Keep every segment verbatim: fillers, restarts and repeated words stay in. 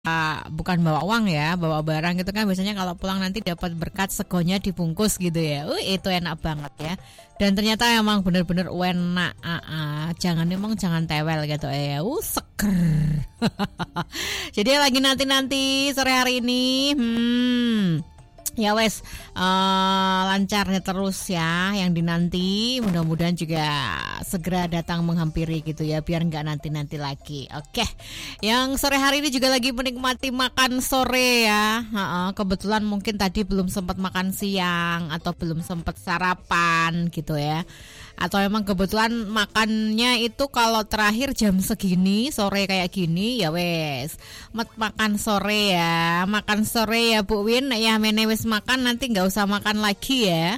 Uh, bukan bawa uang ya, bawa barang gitu kan biasanya kalau pulang nanti dapat berkat segonya dibungkus gitu ya. Uh, itu enak banget ya. Dan ternyata emang bener-bener enak. Uh, uh, jangan emang jangan tewel gitu ya. Uh, seger. Jadi lagi nanti-nanti sore hari ini. Hmm. Ya wes uh, lancarnya terus ya yang dinanti, mudah-mudahan juga segera datang menghampiri gitu ya biar nggak nanti-nanti lagi. Oke, yang sore hari ini juga lagi menikmati makan sore ya. uh-uh, kebetulan mungkin tadi belum sempat makan siang atau belum sempat sarapan gitu ya, atau emang kebetulan makannya itu kalau terakhir jam segini sore kayak gini ya wes makan sore ya, makan sore ya Bu Win ya, mene wes makan nanti nggak usah makan lagi ya.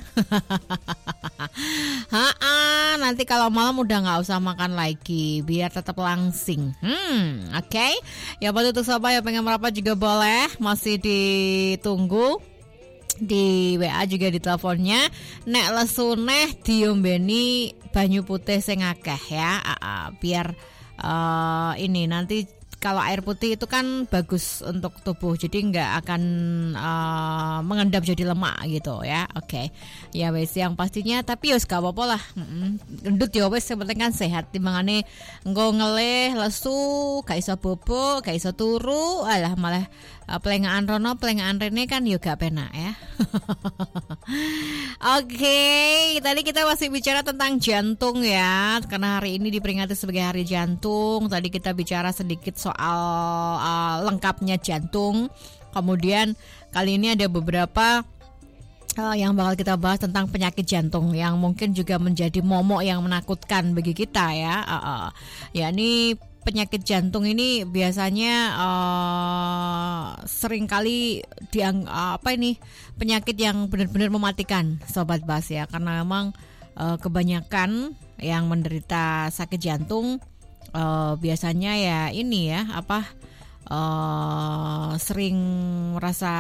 Ha, nanti kalau malam udah nggak usah makan lagi biar tetap langsing. Hmm, oke. Okay. Ya buat untuk sobat yang pengen merapat juga boleh, masih ditunggu di W A juga di teleponnya. Nek lesu neh diombeni banyu putih sing akeh ya. Aa, biar uh, ini nanti kalau air putih itu kan bagus untuk tubuh, jadi nggak akan uh, mengendap jadi lemak gitu ya. Oke, okay. Ya wes yang pastinya, tapi yos gak apa-apa lah. Gendut ya wes, yang penting kan sehat. Timbangane engko ngeleh lesu, gak iso bobo, gak iso turu, alah malah uh, pelengahan rono, pelengahan rene kan yo gak penak ya. Oke, okay. Tadi kita masih bicara tentang jantung ya, karena hari ini diperingati sebagai Hari Jantung. Tadi kita bicara sedikit soal soal uh, lengkapnya jantung. Kemudian kali ini ada beberapa uh, yang bakal kita bahas tentang penyakit jantung yang mungkin juga menjadi momok yang menakutkan bagi kita ya. Uh, uh, ya ini penyakit jantung ini biasanya uh, seringkali diang uh, apa ini penyakit yang benar-benar mematikan Sobat Bas ya, karena memang uh, kebanyakan yang menderita sakit jantung Uh, biasanya ya ini ya apa uh, sering merasa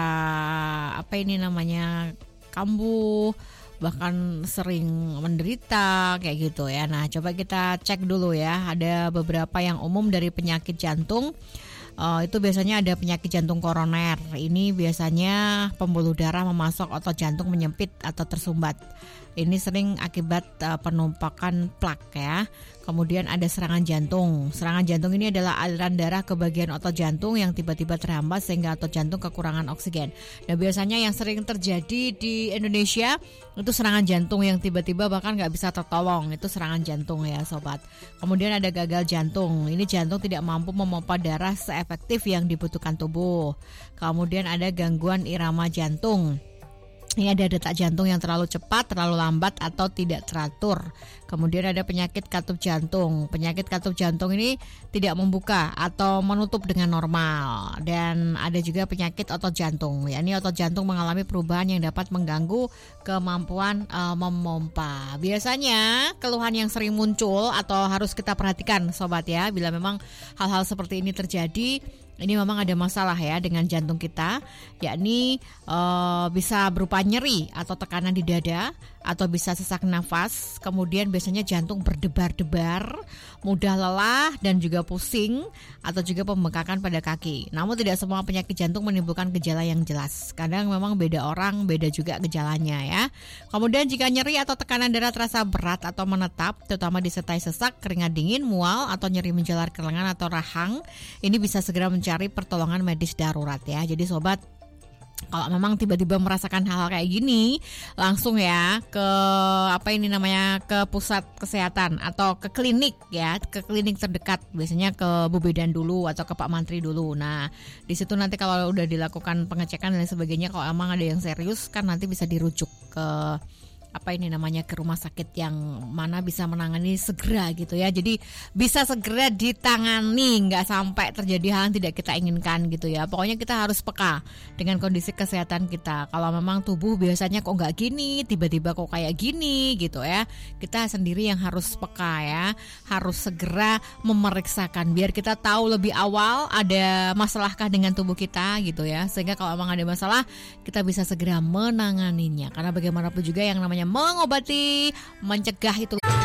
apa ini namanya kambuh, bahkan sering menderita kayak gitu ya. Nah coba kita cek dulu ya, ada beberapa yang umum dari penyakit jantung. Uh, itu biasanya ada penyakit jantung koroner. Ini biasanya pembuluh darah memasok otot jantung menyempit atau tersumbat. Ini sering akibat uh, penumpukan plak ya. Kemudian ada serangan jantung. Serangan jantung ini adalah aliran darah ke bagian otot jantung yang tiba-tiba terhambat sehingga otot jantung kekurangan oksigen. Dan biasanya yang sering terjadi di Indonesia itu serangan jantung yang tiba-tiba bahkan nggak bisa tertolong. Itu serangan jantung ya sobat. Kemudian ada gagal jantung. Ini jantung tidak mampu memompa darah seefektif yang dibutuhkan tubuh. Kemudian ada gangguan irama jantung. Ini ada detak jantung yang terlalu cepat, terlalu lambat, atau tidak teratur. Kemudian ada penyakit katup jantung. Penyakit katup jantung ini tidak membuka atau menutup dengan normal. Dan ada juga penyakit otot jantung. Ya, ini otot jantung mengalami perubahan yang dapat mengganggu kemampuan uh, memompa. Biasanya keluhan yang sering muncul atau harus kita perhatikan sobat ya, bila memang hal-hal seperti ini terjadi, ini memang ada masalah ya dengan jantung kita, yakni uh, bisa berupa nyeri atau tekanan di dada, atau bisa sesak nafas. Kemudian biasanya jantung berdebar-debar, mudah lelah dan juga pusing, atau juga pembengkakan pada kaki. Namun tidak semua penyakit jantung menimbulkan gejala yang jelas. Kadang memang beda orang, beda juga gejalanya ya. Kemudian jika nyeri atau tekanan darah terasa berat atau menetap, terutama disertai sesak, keringat dingin, mual, atau nyeri menjalar ke lengan atau rahang, ini bisa segera mencari pertolongan medis darurat ya. Jadi sobat, kalau memang tiba-tiba merasakan hal-hal kayak gini, langsung ya ke apa ini namanya ke pusat kesehatan atau ke klinik ya, ke klinik terdekat. Biasanya ke Bu Bidan dulu atau ke Pak Mantri dulu. Nah, di situ nanti kalau udah dilakukan pengecekan dan sebagainya, kalau emang ada yang serius kan nanti bisa dirujuk ke apa ini namanya ke rumah sakit yang mana bisa menangani segera gitu ya. Jadi bisa segera ditangani, nggak sampai terjadi hal yang tidak kita inginkan gitu ya. Pokoknya kita harus peka dengan kondisi kesehatan kita. Kalau memang tubuh biasanya kok nggak gini, tiba-tiba kok kayak gini gitu ya, kita sendiri yang harus peka ya, harus segera memeriksakan biar kita tahu lebih awal ada masalahkah dengan tubuh kita gitu ya, sehingga kalau memang ada masalah kita bisa segera menanganinya. Karena bagaimanapun juga yang namanya mengobati, mencegah itu